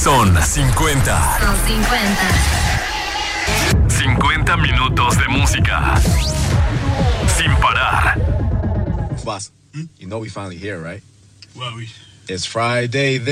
Son 50. Son 50. 50 minutos de música. Sin parar. Boss, you know we finally here, right? Well, It's Friday.